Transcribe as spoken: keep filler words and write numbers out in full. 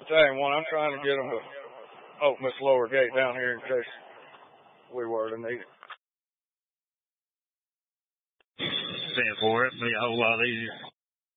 Same one. I'm trying to get them to open this lower gate down here in case we were to need it. Stand for it. Be a whole lot easier.